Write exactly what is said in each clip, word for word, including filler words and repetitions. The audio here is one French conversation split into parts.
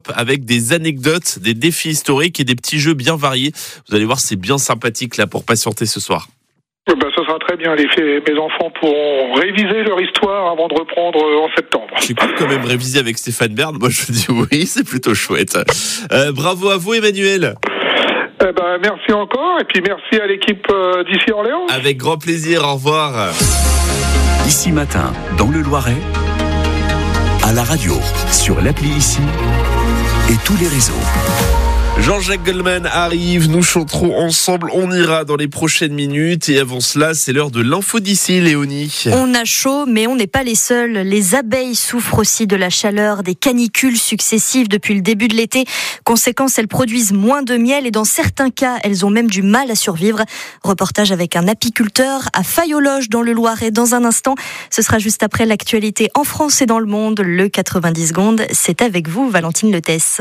top avec des anecdotes, des défis historiques et des petits jeux bien variés. Vous allez voir, c'est bien sympathique là pour patienter ce soir. Ben, ça sera très bien. Les, mes enfants pourront réviser leur histoire avant de reprendre en septembre. J'ai cru quand même réviser avec Stéphane Bern. Moi, je dis oui, c'est plutôt chouette. Euh, bravo à vous, Emmanuel. Eh ben, merci encore. Et puis, merci à l'équipe euh, d'ici Orléans. Avec grand plaisir. Au revoir. Ici Matin, dans le Loiret, à la radio, sur l'appli Ici et tous les réseaux. Jean-Jacques Goldman arrive, nous chanterons ensemble, on ira dans les prochaines minutes et avant cela, c'est l'heure de l'info d'ici, Léonie. On a chaud, mais on n'est pas les seuls. Les abeilles souffrent aussi de la chaleur, des canicules successives depuis le début de l'été. Conséquence, elles produisent moins de miel et dans certains cas, elles ont même du mal à survivre. Reportage avec un apiculteur à Fayologe dans le Loiret dans un instant. Ce sera juste après l'actualité en France et dans le monde. Le quatre-vingt-dix secondes, c'est avec vous, Valentine Letès.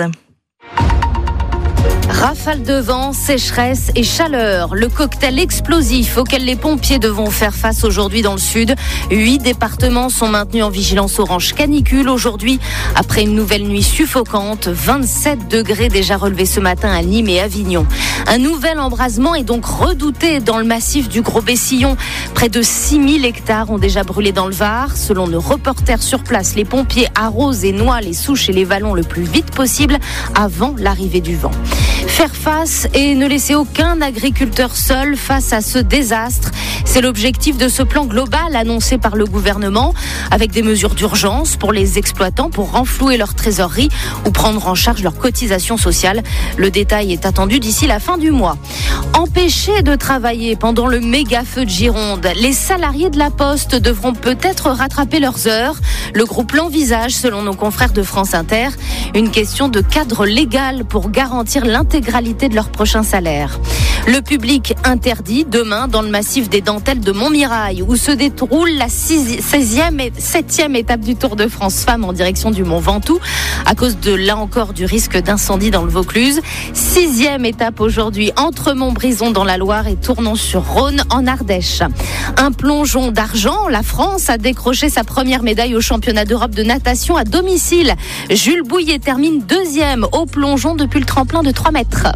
Rafale de vent, sécheresse et chaleur. Le cocktail explosif auquel les pompiers devront faire face aujourd'hui dans le sud. Huit départements sont maintenus en vigilance orange canicule aujourd'hui. Après une nouvelle nuit suffocante, vingt-sept degrés déjà relevés ce matin à Nîmes et Avignon. Un nouvel embrasement est donc redouté dans le massif du Gros-Bessillon. Près de six mille hectares ont déjà brûlé dans le Var. Selon nos reporters sur place, les pompiers arrosent et noient les souches et les vallons le plus vite possible avant l'arrivée du vent. Faire face et ne laisser aucun agriculteur seul face à ce désastre. C'est l'objectif de ce plan global annoncé par le gouvernement, avec des mesures d'urgence pour les exploitants pour renflouer leur trésorerie ou prendre en charge leur cotisation sociale. Le détail est attendu d'ici la fin du mois. Empêchés de travailler pendant le méga feu de Gironde, les salariés de la Poste devront peut-être rattraper leurs heures. Le groupe l'envisage, selon nos confrères de France Inter. Une question de cadre légal pour garantir l'intégralité de leur prochain salaire. Le public interdit demain dans le massif des Dentelles de Montmirail où se déroule la seizième et septième étape du Tour de France Femmes en direction du Mont Ventoux à cause de là encore du risque d'incendie dans le Vaucluse. Sixième étape aujourd'hui entre Montbrison dans la Loire et Tournon-sur-Rhône en Ardèche. Un plongeon d'argent, la France a décroché sa première médaille au championnat d'Europe de natation à domicile. Jules Bouillet termine deuxième au plongeon depuis le tremplin de trois mètres.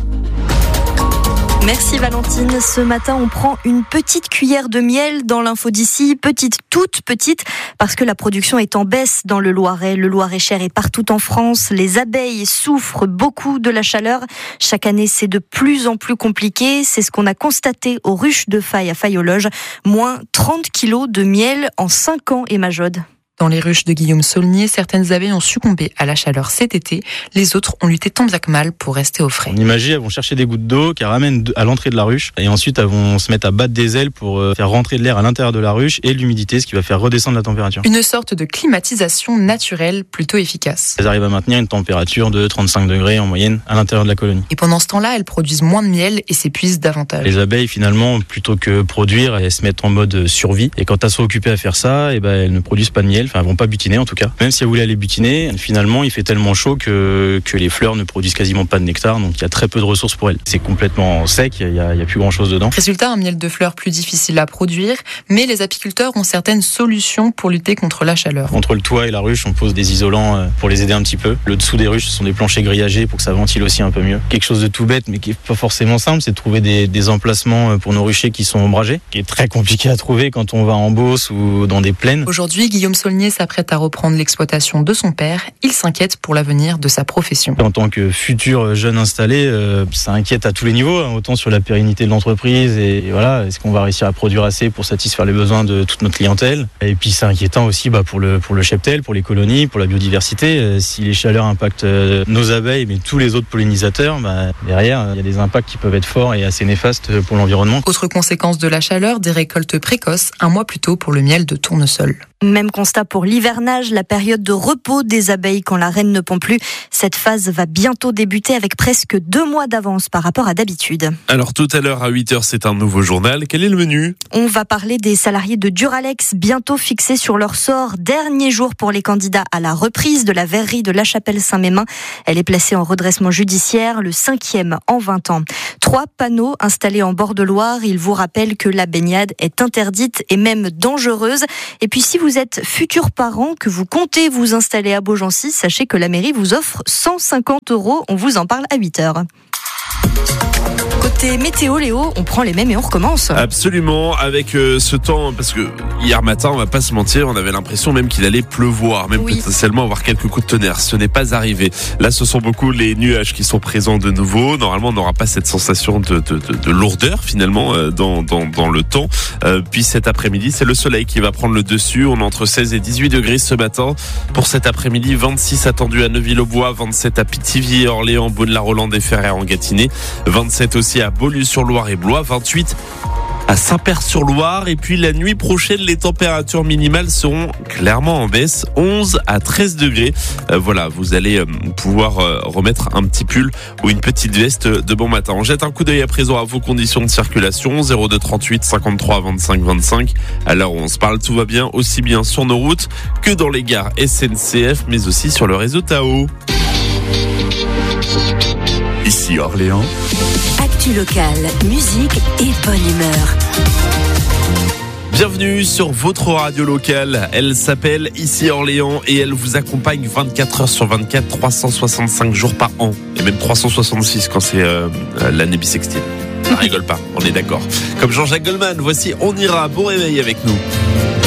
Merci Valentine. Ce matin, on prend une petite cuillère de miel dans l'info d'ici, petite, toute petite, parce que la production est en baisse dans le Loiret. Le Loir-et-Cher est partout en France. Les abeilles souffrent beaucoup de la chaleur. Chaque année, c'est de plus en plus compliqué. C'est ce qu'on a constaté aux ruches de Faye à Fayologe. Moins trente kilos de miel en cinq ans, Emma Jode. Dans les ruches de Guillaume Saulnier, certaines abeilles ont succombé à la chaleur cet été. Les autres ont lutté tant bien que mal pour rester au frais. En imagie, elles vont chercher des gouttes d'eau qu'elles ramènent à l'entrée de la ruche. Et ensuite, elles vont se mettre à battre des ailes pour faire rentrer de l'air à l'intérieur de la ruche et l'humidité, ce qui va faire redescendre la température. Une sorte de climatisation naturelle plutôt efficace. Elles arrivent à maintenir une température de trente-cinq degrés en moyenne à l'intérieur de la colonie. Et pendant ce temps-là, elles produisent moins de miel et s'épuisent davantage. Les abeilles, finalement, plutôt que produire, elles se mettent en mode survie. Et quand elles sont occupées à faire ça, et ben, elles ne produisent pas de miel. Enfin, elles vont pas butiner en tout cas. Même si elles voulaient aller butiner, finalement, il fait tellement chaud que, que les fleurs ne produisent quasiment pas de nectar. Donc, il y a très peu de ressources pour elles. C'est complètement sec, il n'y a, a plus grand-chose dedans. Résultat, un miel de fleurs plus difficile à produire. Mais les apiculteurs ont certaines solutions pour lutter contre la chaleur. Entre le toit et la ruche, on pose des isolants pour les aider un petit peu. Le dessous des ruches, ce sont des planchers grillagés pour que ça ventile aussi un peu mieux. Quelque chose de tout bête, mais qui n'est pas forcément simple, c'est de trouver des, des emplacements pour nos ruchers qui sont ombragés, qui est très compliqué à trouver quand on va en Beauce ou dans des plaines. Aujourd'hui, Guillaume Saulnier s'apprête à reprendre l'exploitation de son père. Il s'inquiète pour l'avenir de sa profession. En tant que futur jeune installé, euh, ça inquiète à tous les niveaux, hein, autant sur la pérennité de l'entreprise et, et voilà, est-ce qu'on va réussir à produire assez pour satisfaire les besoins de toute notre clientèle. Et puis c'est inquiétant aussi bah, pour le pour le cheptel, pour les colonies, pour la biodiversité. Euh, si les chaleurs impactent euh, nos abeilles, mais tous les autres pollinisateurs, bah, derrière il y a des impacts qui peuvent être forts et assez néfastes pour l'environnement. Autre conséquence de la chaleur, des récoltes précoces, un mois plus tôt pour le miel de tournesol. Même constat pour l'hivernage, la période de repos des abeilles quand la reine ne pond plus. Cette phase va bientôt débuter avec presque deux mois d'avance par rapport à d'habitude. Alors tout à l'heure à huit heures, c'est un nouveau journal. Quel est le menu ? On va parler des salariés de Duralex, bientôt fixés sur leur sort. Dernier jour pour les candidats à la reprise de la verrerie de La Chapelle-Saint-Mémin. Elle est placée en redressement judiciaire, le cinquième en vingt ans. Trois panneaux installés en bord de Loire. Ils vous rappellent que la baignade est interdite et même dangereuse. Et puis si vous Vous êtes futur futurs parents que vous comptez vous installer à Beaugency, sachez que la mairie vous offre cent cinquante euros. On vous en parle à huit heures. Côté météo, Léo, on prend les mêmes et on recommence. Absolument, avec euh, ce temps, parce que hier matin, on va pas se mentir, on avait l'impression même qu'il allait pleuvoir, même Oui. potentiellement avoir quelques coups de tonnerre. Ce n'est pas arrivé. Là, ce sont beaucoup les nuages qui sont présents de nouveau. Normalement, on n'aura pas cette sensation de, de, de, de lourdeur finalement euh, dans, dans, dans le temps. Euh, puis cet après-midi, c'est le soleil qui va prendre le dessus. On est entre seize et dix-huit degrés ce matin. Pour cet après-midi, vingt-six attendus à Neuville-aux-Bois, vingt-sept à Pithiviers, Orléans, Beaune-la-Rolande et Ferrer-en-Gâtinais, vingt-sept aussi à Beaulieu-sur-Loire et Blois, vingt-huit à Saint-Père-sur-Loire. Et puis la nuit prochaine, les températures minimales seront clairement en baisse, onze à treize degrés. Euh, voilà, vous allez euh, pouvoir euh, remettre un petit pull ou une petite veste de bon matin. On jette un coup d'œil à présent à vos conditions de circulation. zéro deux trente-huit cinquante-trois vingt-cinq vingt-cinq. À l'heure où on se parle, tout va bien, aussi bien sur nos routes que dans les gares S N C F, mais aussi sur le réseau Tao. Ici Orléans. Actu locale, musique et bonne humeur. Bienvenue sur votre radio locale. Elle s'appelle Ici Orléans et elle vous accompagne vingt-quatre heures sur vingt-quatre, trois cent soixante-cinq jours par an. Et même trois cent soixante-six quand c'est euh, l'année bissextile. Ça rigole pas, on est d'accord. Comme Jean-Jacques Goldman, voici On ira. Bon réveil avec nous.